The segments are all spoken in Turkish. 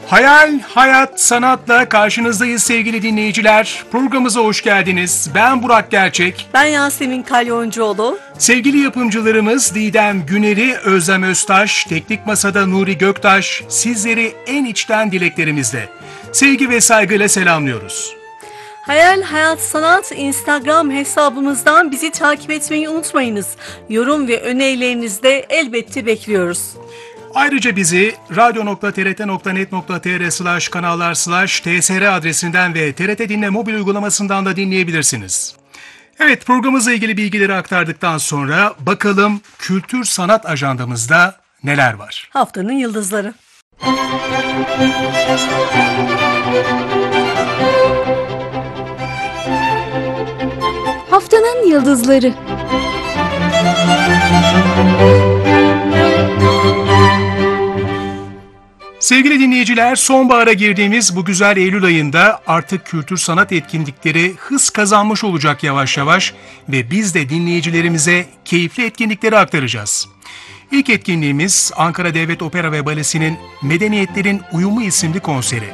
Hayal, hayat, sanatla karşınızdayız sevgili dinleyiciler. Programımıza hoş geldiniz. Ben Burak Gerçek. Ben Yasemin Kalyoncuoğlu. Sevgili yapımcılarımız Didem Güner'i, Özlem Öztaş, Teknik Masa'da Nuri Göktaş, sizleri en içten dileklerimizle, sevgi ve saygıyla selamlıyoruz. Hayal, hayat, sanat Instagram hesabımızdan bizi takip etmeyi unutmayınız. Yorum ve önerilerinizi de elbette bekliyoruz. Ayrıca bizi radyo.trt.net.tr/kanallar/tsr adresinden ve TRT Dinle mobil uygulamasından da dinleyebilirsiniz. Evet, programımızla ilgili bilgileri aktardıktan sonra bakalım kültür sanat ajandamızda neler var? Haftanın yıldızları. Haftanın yıldızları. Sevgili dinleyiciler, sonbahara girdiğimiz bu güzel Eylül ayında artık kültür sanat etkinlikleri hız kazanmış olacak yavaş yavaş ve biz de dinleyicilerimize keyifli etkinlikleri aktaracağız. İlk etkinliğimiz Ankara Devlet Opera ve Balesi'nin Medeniyetlerin Uyumu isimli konseri.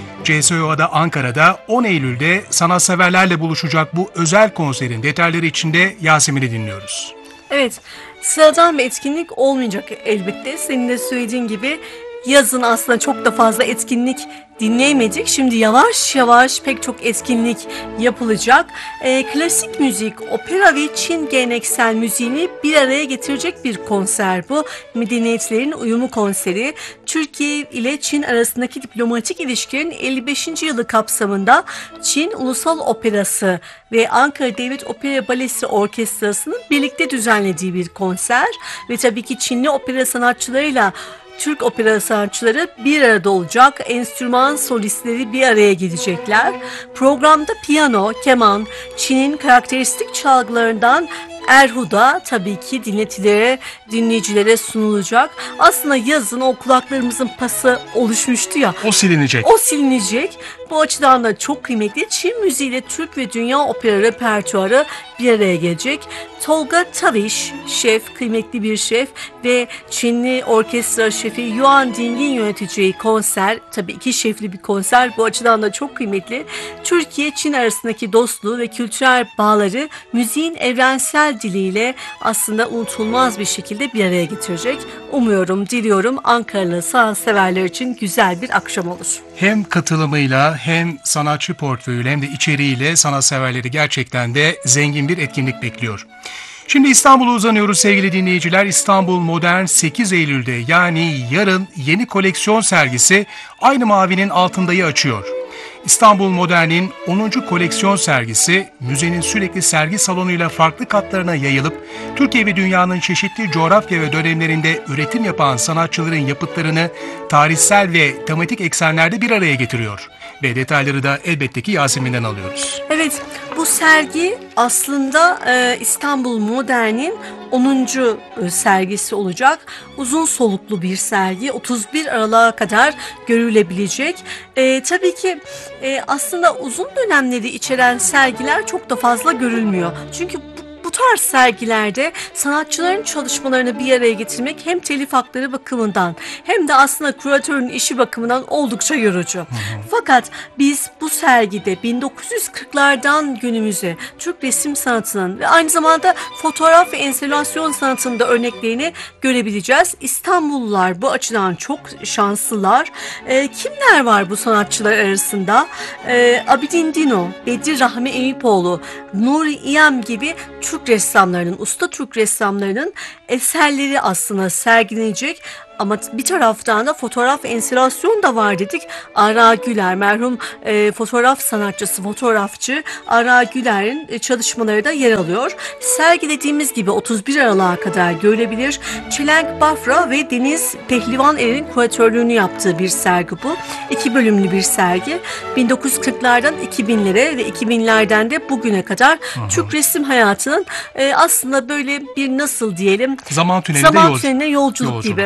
CSOA'da Ankara'da 10 Eylül'de sanatseverlerle buluşacak bu özel konserin detayları içinde Yasemin'i dinliyoruz. Evet, sıradan bir etkinlik olmayacak elbette. Senin de söylediğin gibi yazın aslında çok da fazla etkinlik dinleyemedik. Şimdi yavaş yavaş pek çok etkinlik yapılacak. Klasik müzik, opera ve Çin geleneksel müziğini bir araya getirecek bir konser bu. Medeniyetlerin Uyumu konseri, Türkiye ile Çin arasındaki diplomatik ilişkilerin 55. yılı kapsamında Çin Ulusal Operası ve Ankara Devlet Opera Balesi Orkestrası'nın birlikte düzenlediği bir konser ve tabii ki Çinli opera sanatçılarıyla Türk opera sanatçıları bir arada olacak. Enstrüman solistleri bir araya gelecekler. Programda piyano, keman, Çin'in karakteristik çalgılarından erhuda tabii ki dinleyicilere sunulacak. Aslında yazın o kulaklarımızın pası oluşmuştu ya. O silinecek. O silinecek. Bu açıdan da çok kıymetli. Çin müziğiyle Türk ve dünya opera repertuarı bir araya gelecek. Tolga Taviş, şef, kıymetli bir şef ve Çinli orkestra şefi Yuan Ding'in yöneteceği konser, tabii iki şefli bir konser, bu açıdan da çok kıymetli. Türkiye-Çin arasındaki dostluğu ve kültürel bağları müziğin evrensel diliyle aslında unutulmaz bir şekilde bir araya getirecek. Umuyorum, diliyorum Ankaralı sanatseverler için güzel bir akşam olur. Hem katılımıyla hem sanatçı portföyüyle hem de içeriğiyle sanatseverleri gerçekten de zengin bir etkinlik bekliyor. Şimdi İstanbul'a uzanıyoruz sevgili dinleyiciler. İstanbul Modern 8 Eylül'de yani yarın yeni koleksiyon sergisi Aynı Mavinin Altında'yı açıyor. İstanbul Modern'in 10. koleksiyon sergisi, müzenin sürekli sergi salonuyla farklı katlarına yayılıp, Türkiye ve dünyanın çeşitli coğrafya ve dönemlerinde üretim yapan sanatçıların yapıtlarını tarihsel ve tematik eksenlerde bir araya getiriyor. Ve detayları da elbette ki Yasemin'den alıyoruz. Evet, bu sergi aslında İstanbul Modern'in 10. sergisi olacak. Uzun soluklu bir sergi. 31 Aralık'a kadar görülebilecek. Tabii ki aslında uzun dönemleri içeren sergiler çok da fazla görülmüyor. Çünkü bu tarz sergilerde sanatçıların çalışmalarını bir araya getirmek hem telif hakları bakımından hem de aslında küratörün işi bakımından oldukça yorucu. Fakat biz bu sergide 1940'lardan günümüze Türk resim sanatının ve aynı zamanda fotoğraf ve enstelasyon sanatında örneklerini görebileceğiz. İstanbullular bu açıdan çok şanslılar. Kimler var bu sanatçılar arasında? Abidin Dino, Bedri Rahmi Eyüpoğlu, Nuri İyem gibi usta Türk ressamlarının eserleri aslında sergilenecek. Ama bir taraftan da fotoğraf enstelasyon da var dedik. Ara Güler, merhum fotoğraf sanatçısı, fotoğrafçı Ara Güler'in çalışmaları da yer alıyor. Sergi dediğimiz gibi 31 Aralık'a kadar görülebilir. Çelenk Bafra ve Deniz Pehlivaner'in kuratörlüğünü yaptığı bir sergi bu. 2 bölümlü bir sergi. 1940'lardan 2000'lere ve 2000'lerden de bugüne kadar Türk resim hayatının aslında böyle bir nasıl diyelim zaman tüneline yolculuk gibi.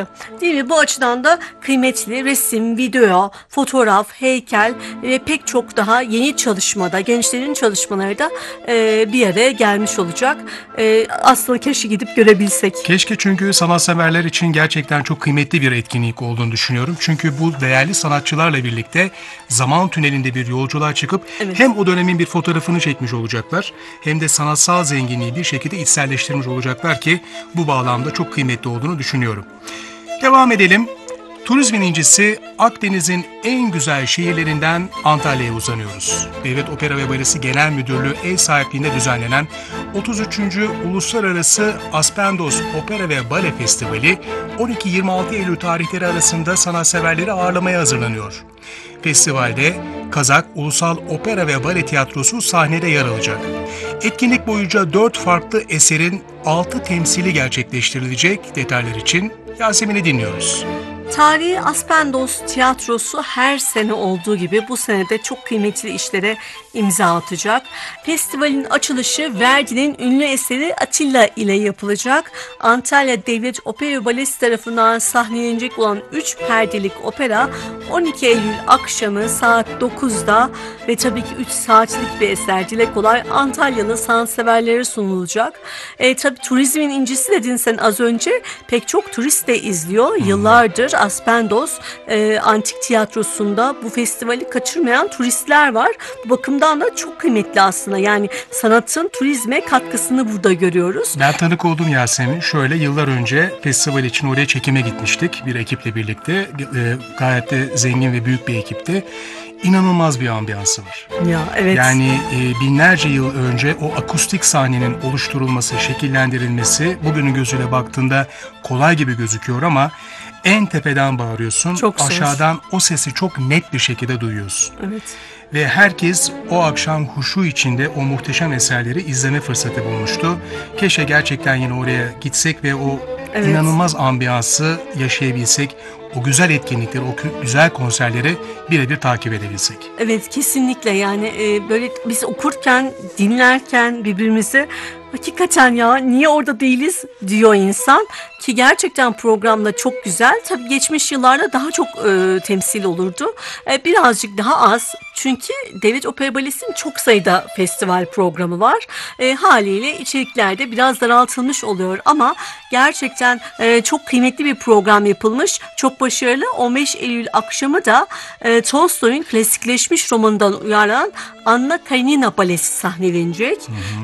Değil mi? Bu açıdan da kıymetli resim, video, fotoğraf, heykel ve pek çok daha yeni çalışmada, gençlerin çalışmaları da bir araya gelmiş olacak. Aslında keşke gidip görebilsek. Keşke, çünkü sanatseverler için gerçekten çok kıymetli bir etkinlik olduğunu düşünüyorum. Çünkü bu değerli sanatçılarla birlikte zaman tünelinde bir yolculuğa çıkıp Evet. hem o dönemin bir fotoğrafını çekmiş olacaklar hem de sanatsal zenginliği bir şekilde içselleştirmiş olacaklar ki bu bağlamda çok kıymetli olduğunu düşünüyorum. Devam edelim. Turizmin incisi Akdeniz'in en güzel şehirlerinden Antalya'ya uzanıyoruz. Devlet Opera ve Balesi Genel Müdürlüğü ev sahipliğinde düzenlenen 33. Uluslararası Aspendos Opera ve Bale Festivali 12-26 Eylül tarihleri arasında sanatseverleri ağırlamaya hazırlanıyor. Festivalde Kazak Ulusal Opera ve Bale Tiyatrosu sahnede yer alacak. Etkinlik boyunca 4 farklı eserin 6 temsili gerçekleştirilecek. Detaylar için Yasemin'i dinliyoruz. Tarihi Aspendos Tiyatrosu her sene olduğu gibi bu sene de çok kıymetli işlere imza atacak. Festivalin açılışı Verdi'nin ünlü eseri Atilla ile yapılacak. Antalya Devlet Opera ve Balesi tarafından sahnelenecek olan 3 perdelik opera 12 Eylül akşamı saat 9'da ve tabii ki 3 saatlik bir eser. Dile kolay Antalyalı sanatseverlere sunulacak. Tabii turizmin incisi dedin sen az önce, pek çok turist de izliyor. Yıllardır Aspendos Antik Tiyatrosu'nda bu festivali kaçırmayan turistler var. Bu bakımdan da çok kıymetli aslında. Yani sanatın turizme katkısını burada görüyoruz. Ben tanık oldum Yasemin. Şöyle, yıllar önce festival için oraya çekime gitmiştik bir ekiple birlikte. Gayet de zengin ve büyük bir ekipti. İnanılmaz bir ambiyansı var. Ya evet. Yani binlerce yıl önce o akustik sahnenin oluşturulması, şekillendirilmesi bugünün gözüyle baktığında kolay gibi gözüküyor ama en tepeden bağırıyorsun. Çok zor. Aşağıdan o sesi çok net bir şekilde duyuyorsun. Evet. Ve herkes o akşam huşu içinde o muhteşem eserleri izleme fırsatı bulmuştu. Keşke gerçekten yine oraya gitsek ve o Evet. inanılmaz ambiyansı yaşayabilsek. O güzel etkinlikleri, o güzel konserleri birebir takip edebilsek. Evet, kesinlikle. Yani böyle biz okurken, dinlerken birbirimize hakikaten ya niye orada değiliz diyor insan ki gerçekten programda çok güzel. Tabii geçmiş yıllarda daha çok temsil olurdu. Birazcık daha az. Çünkü Devlet Opera Balesi'nin çok sayıda festival programı var. Haliyle içerikler de biraz daraltılmış oluyor ama gerçekten çok kıymetli bir program yapılmış. Çok başarılı. 15 Eylül akşamı da Tolstoy'un klasikleşmiş romanından uyarlanan Anna Karenina Balesi sahnelenecek.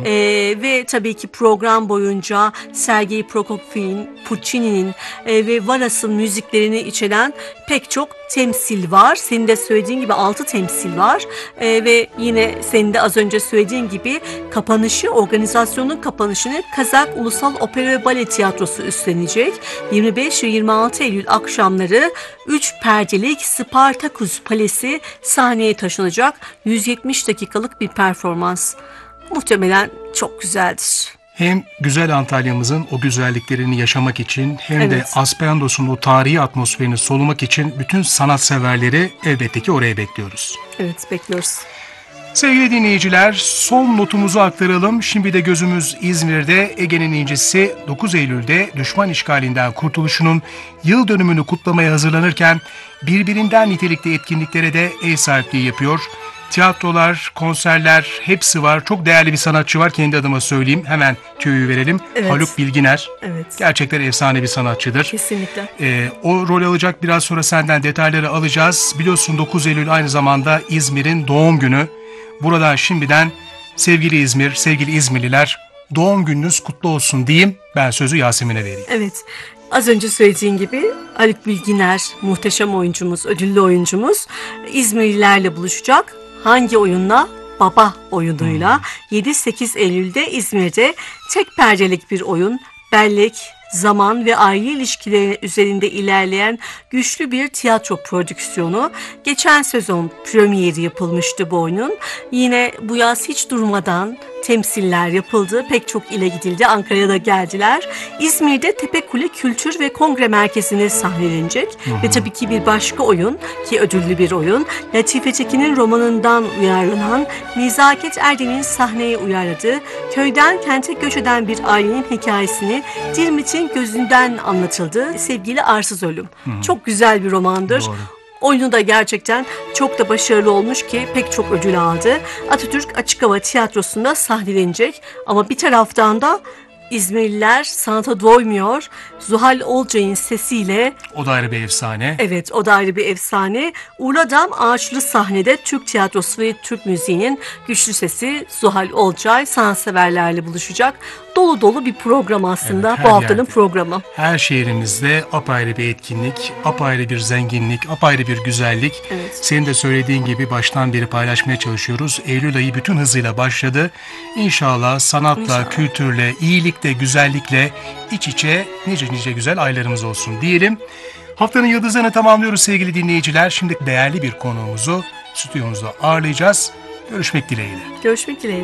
Ve tabii ki program boyunca Sergei Prokofiev, Puccini'nin ve Varas'ın müziklerini içeren pek çok temsil var. Senin de söylediğin gibi 6 temsil var. Ve yine senin de az önce söylediğin gibi organizasyonun kapanışını Kazak Ulusal Opera ve Bale Tiyatrosu üstlenecek. 25 ve 26 Eylül akşamları 3 perdelik Spartacus Palesi sahneye taşınacak. 170 dakikalık bir performans. Muhtemelen çok güzeldir. Hem güzel Antalya'mızın o güzelliklerini yaşamak için hem de Evet. Aspendos'un o tarihi atmosferini solumak için bütün sanatseverleri elbette ki oraya bekliyoruz. Evet, bekliyoruz. Sevgili dinleyiciler, son notumuzu aktaralım. Şimdi de gözümüz İzmir'de. Ege'nin incisi 9 Eylül'de düşman işgalinden kurtuluşunun yıl dönümünü kutlamaya hazırlanırken birbirinden nitelikli etkinliklere de ev sahipliği yapıyor. Tiyatrolar, konserler hepsi var. Çok değerli bir sanatçı var. Kendi adıma söyleyeyim. Hemen tüyoyu verelim. Evet. Haluk Bilginer. Evet. Gerçekten efsane bir sanatçıdır. Kesinlikle. O rol alacak, biraz sonra senden detayları alacağız. Biliyorsun 9 Eylül aynı zamanda İzmir'in doğum günü. Buradan şimdiden sevgili İzmir, sevgili İzmirliler, doğum gününüz kutlu olsun diyeyim. Ben sözü Yasemin'e vereyim. Evet. Az önce söylediğin gibi Haluk Bilginer, muhteşem oyuncumuz, ödüllü oyuncumuz İzmirlilerle buluşacak. Hangi oyunla? Baba oyunuyla. 7-8 Eylül'de İzmir'de tek perdelik bir oyun. Bellek, zaman ve aile ilişkileri üzerinde ilerleyen güçlü bir tiyatro prodüksiyonu. Geçen sezon premieri yapılmıştı bu oyunun. Yine bu yaz hiç durmadan temsiller yapıldı. Pek çok ile gidildi. Ankara'ya da geldiler. İzmir'de Tepekule Kültür ve Kongre Merkezi'ne sahnelenecek. Ve tabii ki bir başka oyun ki ödüllü bir oyun. Latife Tekin'in romanından uyarlanan Nezaket Erdem'in sahneye uyarladığı köyden kente göç eden bir ailenin hikayesini Dirmit'in Şair'in gözünden anlatıldığı Sevgili Arsız Ölüm. Çok güzel bir romandır. Doğru. Oyunu da gerçekten çok da başarılı olmuş ki pek çok ödül aldı. Atatürk Açık Hava Tiyatrosu'nda sahnelenecek ama bir taraftan da İzmirliler sanata doymuyor. Zuhal Olcay'ın sesiyle, O da ayrı bir efsane. evet o da ayrı bir efsane. Uğur Adam ağaçlı sahnede Türk tiyatrosu ve Türk müziğinin güçlü sesi Zuhal Olcay sanatseverlerle buluşacak. Dolu dolu bir program aslında Evet, her bu haftanın yerde. programı. Her şehrimizde apayrı bir etkinlik, apayrı bir zenginlik, apayrı bir güzellik. Evet. Senin de söylediğin gibi baştan beri paylaşmaya çalışıyoruz. Eylül ayı bütün hızıyla başladı. İnşallah sanatla, İnşallah. kültürle, iyilikle, güzellikle iç içe nice güzel aylarımız olsun diyelim. Haftanın yıldızlarını tamamlıyoruz sevgili dinleyiciler. Şimdi değerli bir konuğumuzu stüdyomuzda ağırlayacağız. Görüşmek dileğiyle. Görüşmek dileğiyle.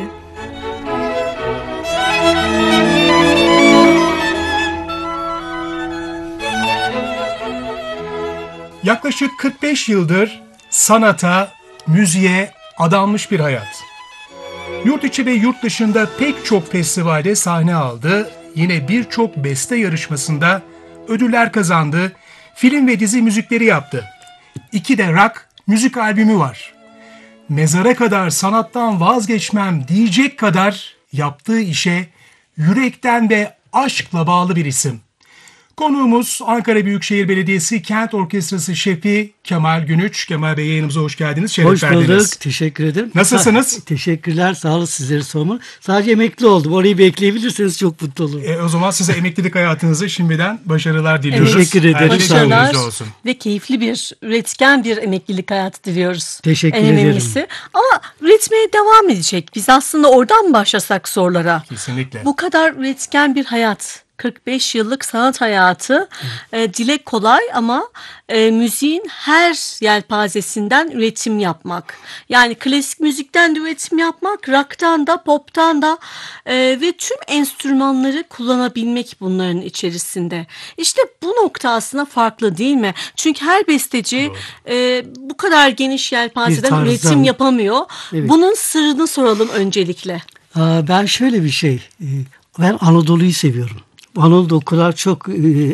Yaklaşık 45 yıldır sanata, müziğe adanmış bir hayat. Yurt içi ve yurt dışında pek çok festivalde sahne aldı. Yine birçok beste yarışmasında ödüller kazandı. Film ve dizi müzikleri yaptı. 2 de rock müzik albümü var. Mezara kadar sanattan vazgeçmem diyecek kadar yaptığı işe yürekten ve aşkla bağlı bir isim. Konuğumuz Ankara Büyükşehir Belediyesi Kent Orkestrası Şefi Kemal Günüç. Kemal Bey yayınımıza hoş geldiniz, şeref Hoş verdiniz. bulduk. Teşekkür ederim. Nasılsınız? Teşekkürler. Sağ olun sizleri sormalı. Sadece emekli oldum. Orayı bekleyebilirseniz çok mutlu olurum. O zaman size emeklilik hayatınızı şimdiden başarılar diliyoruz. Teşekkür ederim. Her şey Başarılar gönlünüzce olsun. ve keyifli bir, üretken bir emeklilik hayatı diliyoruz. Teşekkür en ederim. önemlisi. Ama üretmeye devam edecek. Biz aslında oradan mı başlasak sorulara? Kesinlikle. Bu kadar üretken bir hayat, 45 yıllık sanat hayatı dile kolay ama müziğin her yelpazesinden üretim yapmak. Yani klasik müzikten de üretim yapmak, rock'tan da, pop'tan da ve tüm enstrümanları kullanabilmek bunların içerisinde. İşte bu nokta aslında farklı değil mi? Çünkü her besteci bu kadar geniş yelpazeden tarzdan. üretim yapamıyor. Evet. Bunun sırrını soralım öncelikle. Ben şöyle bir şey. Ben Anadolu'yu seviyorum. Anadolu'da o kadar çok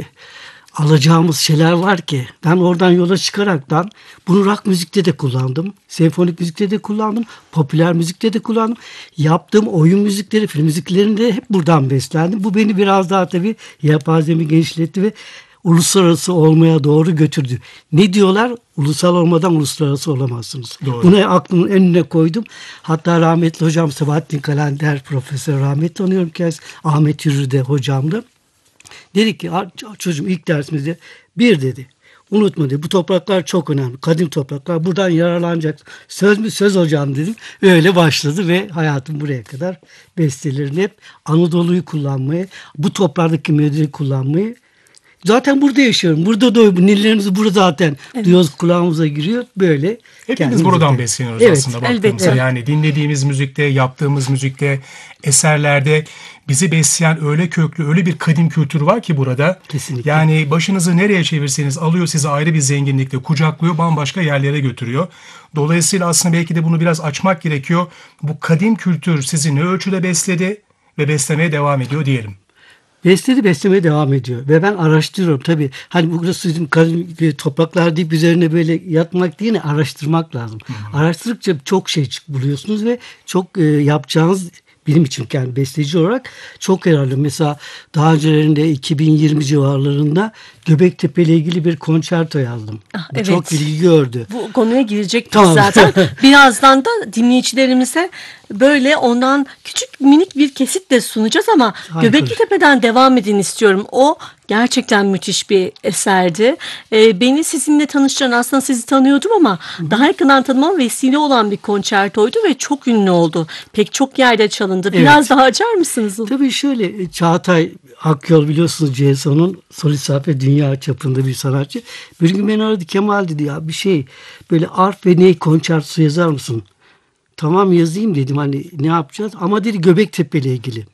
alacağımız şeyler var ki. Ben oradan yola çıkaraktan bunu rock müzikte de kullandım. Senfonik müzikte de kullandım. Popüler müzikte de kullandım. Yaptığım oyun müzikleri, film müziklerinde hep buradan beslendim. Bu beni biraz daha tabii yelpazemi genişletti ve uluslararası olmaya doğru götürdü. Ne diyorlar? Ulusal olmadan uluslararası olamazsınız. Doğru. Bunu aklımın önüne koydum. Hatta rahmetli hocam Sabahattin Kalender profesör rahmetli anıyorum kendisi. Ahmet Yürü de hocamdı. Dedi ki çocuğum ilk dersimizde bir dedi. Unutma dedi. Bu topraklar çok önemli. Kadim topraklar. Buradan yararlanacak. Söz mü? Söz hocam dedim. Ve öyle başladı ve hayatım buraya kadar bestelerini hep Anadolu'yu kullanmayı, bu toplardaki melodiyi kullanmayı. Zaten burada yaşıyorum. Burada doğuyor. Nillerimiz burada zaten. Duyuyoruz, kulağımıza giriyor. Böyle. Hepimiz kendimizi buradan de- besleniyoruz Evet, aslında elbette. baktığımızda. Yani dinlediğimiz müzikte, yaptığımız müzikte, eserlerde bizi besleyen öyle köklü, öyle bir kadim kültür var ki burada. Kesinlikle. Yani başınızı nereye çevirseniz alıyor sizi ayrı bir zenginlikle, kucaklıyor, bambaşka yerlere götürüyor. Dolayısıyla aslında belki de bunu biraz açmak gerekiyor. Bu kadim kültür sizi ne ölçüde besledi ve beslemeye devam ediyor diyelim. Beslemeye devam ediyor. Ve ben araştırıyorum tabii. Hani burası bizim topraklar deyip üzerine böyle yatmak değil, araştırmak lazım. Araştırdıkça çok şey buluyorsunuz ve çok yapacağınız benim için kendi besteci olarak çok yararlı. Mesela daha öncelerinde 2020 civarlarında Göbektepe ile ilgili bir konçerto yazdım. Bu evet. çok ilgi gördü. Bu konuya girecektik Tamam. zaten. Birazdan da dinleyicilerimize böyle ondan küçük minik bir kesit de sunacağız ama Harika. Göbekli Tepe'den devam edin istiyorum. O gerçekten müthiş bir eserdi. Beni sizinle tanıştıran, aslında sizi tanıyordum ama daha yakından tanımam vesile olan bir konçertoydu ve çok ünlü oldu. Pek çok yerde çalındı. Biraz Evet. daha açar mısınız? Tabii şöyle, Çağatay Akyol biliyorsunuz CSO'nun solist ve dünya çapında bir sanatçı. Bir gün beni aradı, Kemal dedi ya bir şey böyle arf ve ney konçertosu yazar mısın? Tamam yazayım dedim, hani ne yapacağız? Ama dedi Göbektepe ile ilgili.